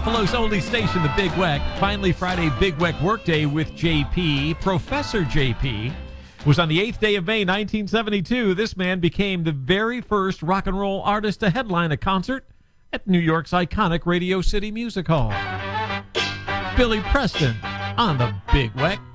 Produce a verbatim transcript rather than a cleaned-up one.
Buffalo's only station, the Big Weck. Finally, Friday Big Weck Workday with J P. Professor J P was on the eighth day of May, nineteen seventy-two. This man became the very first rock and roll artist to headline a concert at New York's iconic Radio City Music Hall. Billy Preston on the Big Weck.